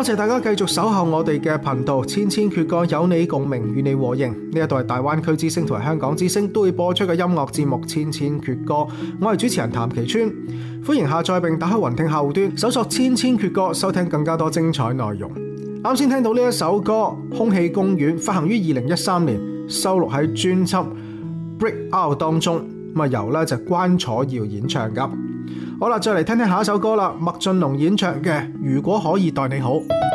謝大家繼續守候我哋嘅頻道，千千闕歌有你共鳴，與你和應。呢一度係大灣區之聲同埋香港之聲都會播出嘅音樂節目《千千闕歌》，我係主持人譚其川，歡迎下載並打開雲聽客戶端，搜索《千千闕歌》，收聽更加多精彩內容。啱先聽到呢一首歌《空氣公園》，發行於2013年，收錄喺專輯《Break Out》當中，由就關楚耀演唱噶。好啦，再嚟聽聽下一首歌啦，麥浚龍演唱嘅《如果可以待你好》。